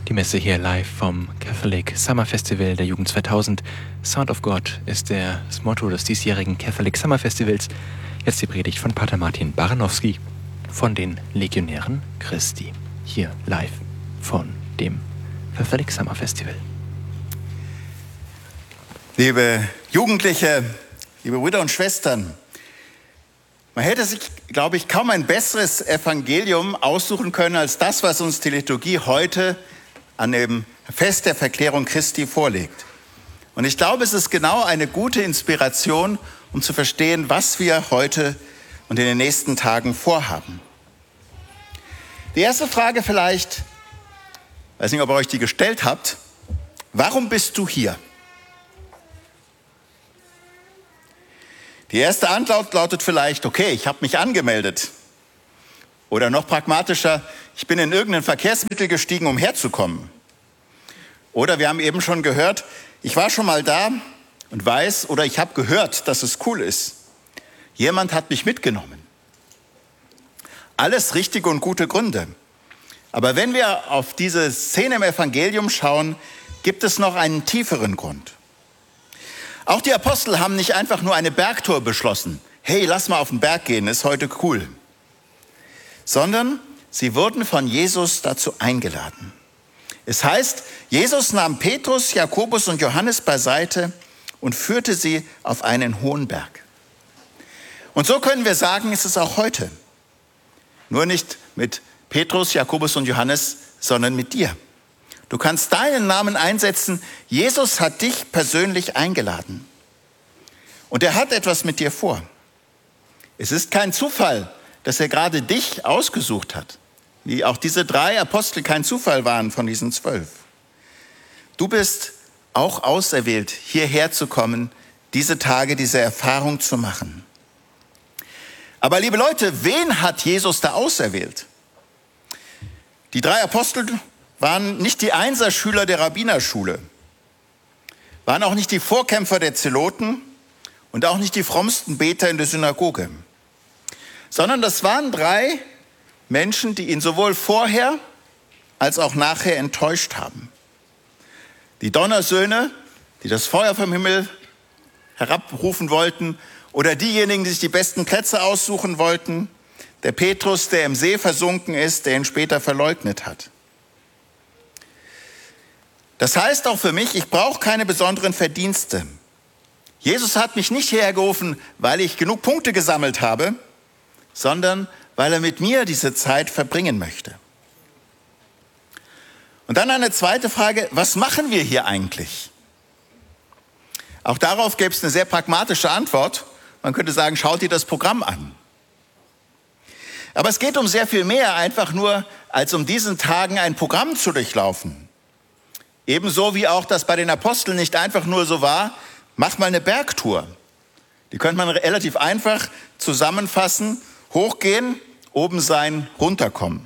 Die Messe hier live vom Catholic Summer Festival der Jugend 2000. Sound of God ist das Motto des diesjährigen Catholic Summer Festivals. Jetzt die Predigt von Pater Martin Baranowski von den Legionären Christi. Hier live von dem Catholic Summer Festival. Liebe Jugendliche, liebe Brüder und Schwestern, man hätte sich, glaube ich, kaum ein besseres Evangelium aussuchen können als das, was uns die Liturgie heute an dem Fest der Verklärung Christi vorlegt. Und ich glaube, es ist genau eine gute Inspiration, um zu verstehen, was wir heute und in den nächsten Tagen vorhaben. Die erste Frage vielleicht, ich weiß nicht, ob ihr euch die gestellt habt: Warum bist du hier? Die erste Antwort lautet vielleicht: Okay, ich habe mich angemeldet. Oder noch pragmatischer: Ich bin in irgendein Verkehrsmittel gestiegen, um herzukommen. Oder wir haben eben schon gehört: Ich war schon mal da und weiß, oder ich habe gehört, dass es cool ist. Jemand hat mich mitgenommen. Alles richtige und gute Gründe. Aber wenn wir auf diese Szene im Evangelium schauen, gibt es noch einen tieferen Grund. Auch die Apostel haben nicht einfach nur eine Bergtour beschlossen. Hey, lass mal auf den Berg gehen, ist heute cool. Sondern sie wurden von Jesus dazu eingeladen. Es heißt, Jesus nahm Petrus, Jakobus und Johannes beiseite und führte sie auf einen hohen Berg. Und so können wir sagen, ist es auch heute. Nur nicht mit Petrus, Jakobus und Johannes, sondern mit dir. Du kannst deinen Namen einsetzen. Jesus hat dich persönlich eingeladen. Und er hat etwas mit dir vor. Es ist kein Zufall, dass er gerade dich ausgesucht hat. Wie auch diese 3 Apostel kein Zufall waren von diesen 12. Du bist auch auserwählt, hierher zu kommen, diese Tage, diese Erfahrung zu machen. Aber liebe Leute, wen hat Jesus da auserwählt? Die 3 Apostel waren nicht die Einserschüler der Rabbinerschule, waren auch nicht die Vorkämpfer der Zeloten und auch nicht die frommsten Beter in der Synagoge, sondern das waren 3 Menschen, die ihn sowohl vorher als auch nachher enttäuscht haben. Die Donnersöhne, die das Feuer vom Himmel herabrufen wollten, oder diejenigen, die sich die besten Plätze aussuchen wollten, der Petrus, der im See versunken ist, der ihn später verleugnet hat. Das heißt auch für mich, ich brauche keine besonderen Verdienste. Jesus hat mich nicht hierher gerufen, weil ich genug Punkte gesammelt habe, sondern weil er mit mir diese Zeit verbringen möchte. Und dann eine zweite Frage: Was machen wir hier eigentlich? Auch darauf gäbe es eine sehr pragmatische Antwort. Man könnte sagen, schaut dir das Programm an. Aber es geht um sehr viel mehr, einfach nur, als um diesen Tagen ein Programm zu durchlaufen. Ebenso wie auch das bei den Aposteln nicht einfach nur so war: Mach mal eine Bergtour. Die könnte man relativ einfach zusammenfassen: Hochgehen, oben sein, runterkommen.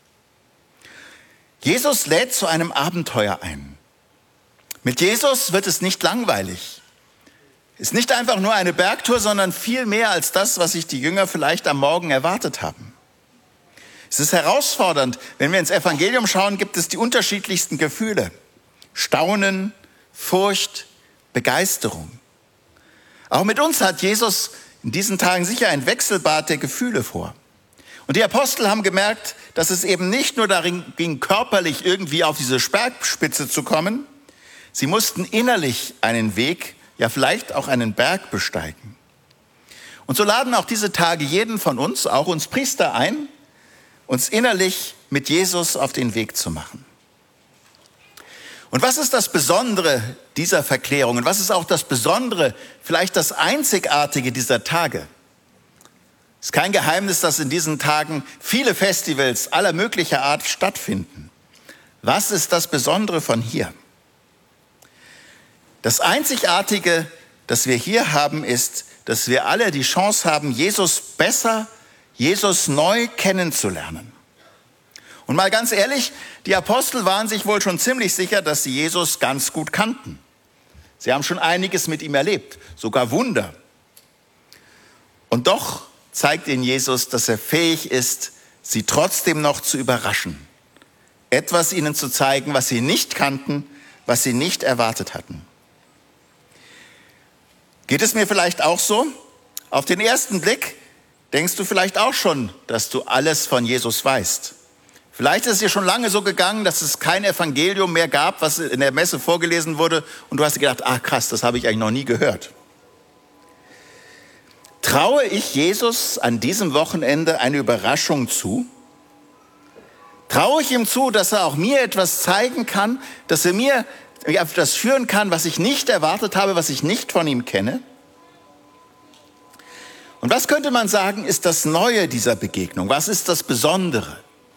Jesus lädt zu einem Abenteuer ein. Mit Jesus wird es nicht langweilig. Es ist nicht einfach nur eine Bergtour, sondern viel mehr als das, was sich die Jünger vielleicht am Morgen erwartet haben. Es ist herausfordernd. Wenn wir ins Evangelium schauen, gibt es die unterschiedlichsten Gefühle: Staunen, Furcht, Begeisterung. Auch mit uns hat Jesus in diesen Tagen sicher ein Wechselbad der Gefühle vor. Und die Apostel haben gemerkt, dass es eben nicht nur darin ging, körperlich irgendwie auf diese Bergspitze zu kommen. Sie mussten innerlich einen Weg, ja vielleicht auch einen Berg besteigen. Und so laden auch diese Tage jeden von uns, auch uns Priester, ein, uns innerlich mit Jesus auf den Weg zu machen. Und was ist das Besondere dieser Verklärung? Und was ist auch das Besondere, vielleicht das Einzigartige dieser Tage? Es ist kein Geheimnis, dass in diesen Tagen viele Festivals aller möglicher Art stattfinden. Was ist das Besondere von hier? Das Einzigartige, das wir hier haben, ist, dass wir alle die Chance haben, Jesus besser, Jesus neu kennenzulernen. Und mal ganz ehrlich, die Apostel waren sich wohl schon ziemlich sicher, dass sie Jesus ganz gut kannten. Sie haben schon einiges mit ihm erlebt, sogar Wunder. Und doch zeigt ihnen Jesus, dass er fähig ist, sie trotzdem noch zu überraschen. etwas ihnen zu zeigen, was sie nicht kannten, was sie nicht erwartet hatten. Geht es mir vielleicht auch so? Auf den ersten Blick denkst du vielleicht auch schon, dass du alles von Jesus weißt. Vielleicht ist es dir schon lange so gegangen, dass es kein Evangelium mehr gab, was in der Messe vorgelesen wurde, und du hast dir gedacht, ach krass, das habe ich eigentlich noch nie gehört. Traue ich Jesus an diesem Wochenende eine Überraschung zu? Traue ich ihm zu, dass er auch mir etwas zeigen kann, dass er mir etwas führen kann, was ich nicht erwartet habe, was ich nicht von ihm kenne? Und was könnte man sagen, ist das Neue dieser Begegnung? Was ist das Besondere?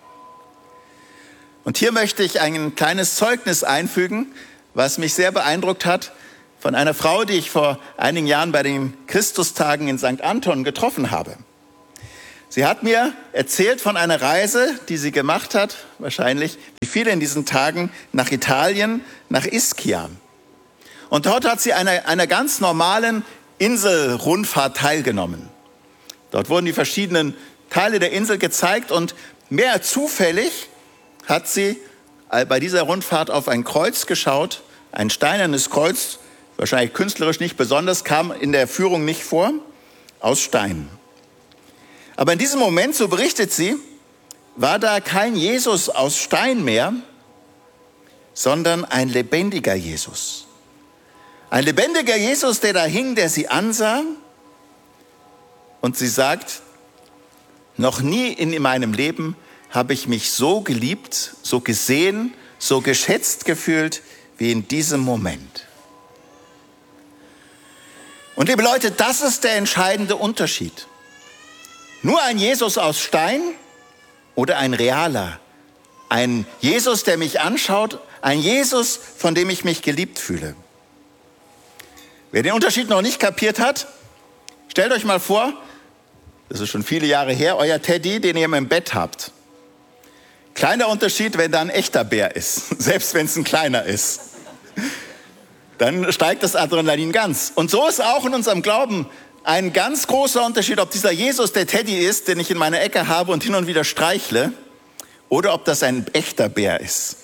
Und hier möchte ich ein kleines Zeugnis einfügen, was mich sehr beeindruckt hat, von einer Frau, die ich vor einigen Jahren bei den Christustagen in St. Anton getroffen habe. Sie hat mir erzählt von einer Reise, die sie gemacht hat, wahrscheinlich wie viele in diesen Tagen, nach Italien, nach Ischia. Und dort hat sie einer ganz normalen Inselrundfahrt teilgenommen. Dort wurden die verschiedenen Teile der Insel gezeigt und mehr zufällig hat sie bei dieser Rundfahrt auf ein Kreuz geschaut, ein steinernes Kreuz, wahrscheinlich künstlerisch nicht besonders, kam in der Führung nicht vor, aus Stein. Aber in diesem Moment, so berichtet sie, war da kein Jesus aus Stein mehr, sondern ein lebendiger Jesus. Ein lebendiger Jesus, der da hing, der sie ansah, und sie sagt, noch nie in meinem Leben habe ich mich so geliebt, so gesehen, so geschätzt gefühlt wie in diesem Moment. Und liebe Leute, das ist der entscheidende Unterschied. Nur ein Jesus aus Stein oder ein realer. Ein Jesus, der mich anschaut, ein Jesus, von dem ich mich geliebt fühle. Wer den Unterschied noch nicht kapiert hat, stellt euch mal vor, das ist schon viele Jahre her, euer Teddy, den ihr im Bett habt. Kleiner Unterschied, wenn da ein echter Bär ist, selbst wenn es ein kleiner ist. Dann steigt das Adrenalin ganz. Und so ist auch in unserem Glauben ein ganz großer Unterschied, ob dieser Jesus der Teddy ist, den ich in meiner Ecke habe und hin und wieder streichle, oder ob das ein echter Bär ist.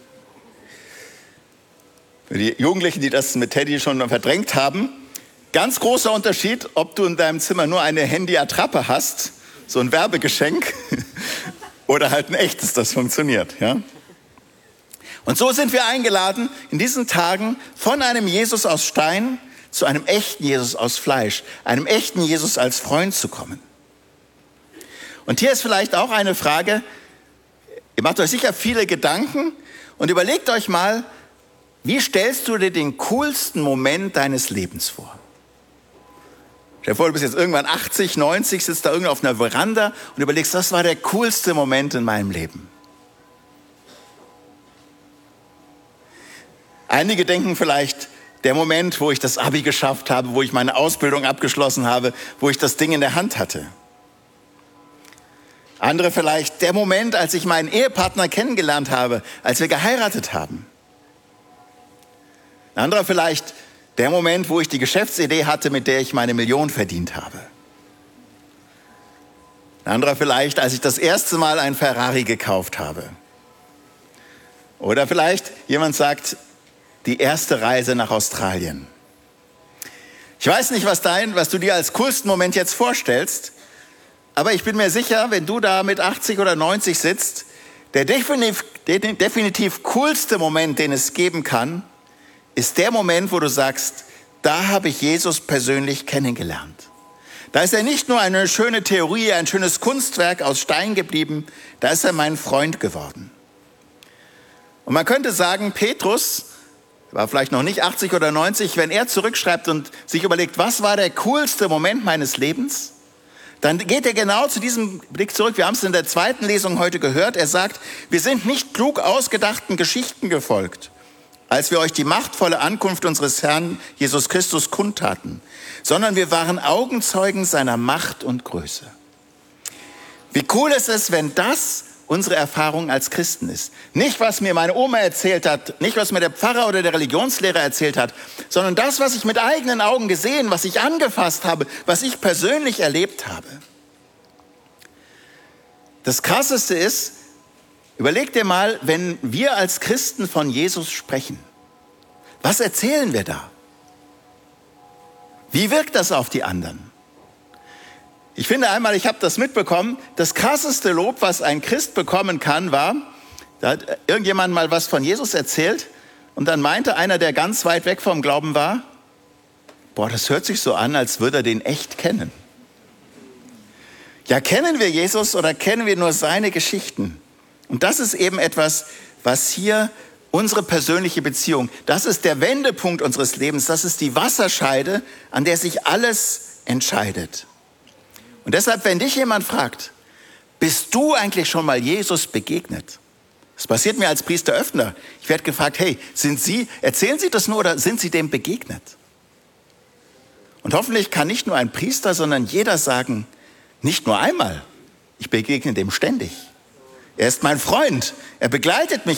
Für die Jugendlichen, die das mit Teddy schon verdrängt haben, ganz großer Unterschied, ob du in deinem Zimmer nur eine Handy-Attrappe hast, so ein Werbegeschenk, oder halt ein echtes, das funktioniert. Ja? Und so sind wir eingeladen, in diesen Tagen von einem Jesus aus Stein zu einem echten Jesus aus Fleisch, einem echten Jesus als Freund zu kommen. Und hier ist vielleicht auch eine Frage, ihr macht euch sicher viele Gedanken und überlegt euch mal, wie stellst du dir den coolsten Moment deines Lebens vor? Stell dir vor, du bist jetzt irgendwann 80, 90, sitzt da irgendwo auf einer Veranda und überlegst, das war der coolste Moment in meinem Leben. Einige denken vielleicht, der Moment, wo ich das Abi geschafft habe, wo ich meine Ausbildung abgeschlossen habe, wo ich das Ding in der Hand hatte. Andere vielleicht der Moment, als ich meinen Ehepartner kennengelernt habe, als wir geheiratet haben. Ein anderer vielleicht der Moment, wo ich die Geschäftsidee hatte, mit der ich meine 1 Million verdient habe. Ein anderer vielleicht, als ich das erste Mal ein Ferrari gekauft habe. Oder vielleicht jemand sagt, die erste Reise nach Australien. Ich weiß nicht, was du dir als coolsten Moment jetzt vorstellst, aber ich bin mir sicher, wenn du da mit 80 oder 90 sitzt, der definitiv coolste Moment, den es geben kann, ist der Moment, wo du sagst, da habe ich Jesus persönlich kennengelernt. Da ist er nicht nur eine schöne Theorie, ein schönes Kunstwerk aus Stein geblieben, da ist er mein Freund geworden. Und man könnte sagen, Petrus war vielleicht noch nicht 80 oder 90, wenn er zurückschreibt und sich überlegt, was war der coolste Moment meines Lebens, dann geht er genau zu diesem Blick zurück. Wir haben es in der zweiten Lesung heute gehört. Er sagt, wir sind nicht klug ausgedachten Geschichten gefolgt, als wir euch die machtvolle Ankunft unseres Herrn Jesus Christus kundtaten, sondern wir waren Augenzeugen seiner Macht und Größe. Wie cool ist es, wenn das unsere Erfahrung als Christen ist. Nicht, was mir meine Oma erzählt hat, nicht, was mir der Pfarrer oder der Religionslehrer erzählt hat, sondern das, was ich mit eigenen Augen gesehen, was ich angefasst habe, was ich persönlich erlebt habe. Das Krasseste ist, Überleg dir mal, wenn wir als Christen von Jesus sprechen, was erzählen wir da? Wie wirkt das auf die anderen? Ich finde einmal, ich habe das mitbekommen, das krasseste Lob, was ein Christ bekommen kann, war, da hat irgendjemand mal was von Jesus erzählt und dann meinte einer, der ganz weit weg vom Glauben war, boah, das hört sich so an, als würde er den echt kennen. Ja, kennen wir Jesus oder kennen wir nur seine Geschichten? Und das ist eben etwas, was hier unsere persönliche Beziehung, das ist der Wendepunkt unseres Lebens, das ist die Wasserscheide, an der sich alles entscheidet. Und deshalb, wenn dich jemand fragt, bist du eigentlich schon mal Jesus begegnet? Das passiert mir als Priester öfter. Ich werde gefragt, hey, erzählen Sie das nur oder sind Sie dem begegnet? Und hoffentlich kann nicht nur ein Priester, sondern jeder sagen, nicht nur einmal, ich begegne dem ständig. Er ist mein Freund, er begleitet mich